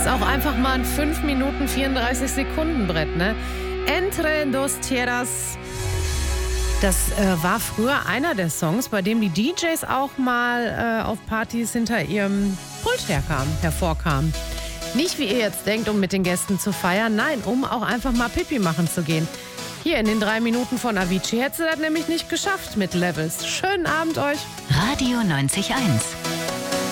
auch einfach mal ein 5 Minuten 34 Sekunden Brett, ne? Entre dos tierras. Das war früher einer der Songs, bei dem die DJs auch mal auf Partys hinter ihrem Pult hervorkamen. Nicht, wie ihr jetzt denkt, um mit den Gästen zu feiern, nein, um auch einfach mal Pipi machen zu gehen. Hier in den 3 Minuten von Avicii hätte sie das nämlich nicht geschafft mit Levels. Schönen Abend euch. Radio 90.1